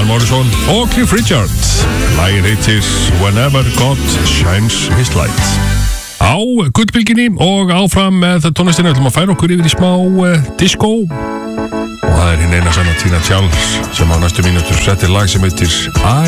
Van Morrison og Cliff Richard. Lagið heitir Whenever God Shines His Light. Á gullbylgjunni og áfram með tónlistina ætlum að færa okkur yfir í smá disco. Og það hinn eina sanna Tina Charles sem á næstu mínútur settir lag sem heitir